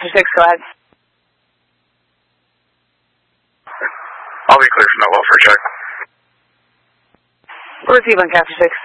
Capture 6, go ahead. I'll be clear from that welfare check. We'll receive on Capture 6.